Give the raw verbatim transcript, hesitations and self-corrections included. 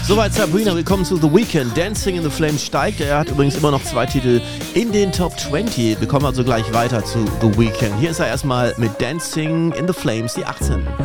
Soweit Sabrina, willkommen zu The Weeknd. Dancing in the Flames steigt. Er hat übrigens immer noch zwei Titel in den Top zwanzig. Wir kommen also gleich weiter zu The Weeknd. Hier ist er erstmal mit Dancing in the Flames, die achtzehn.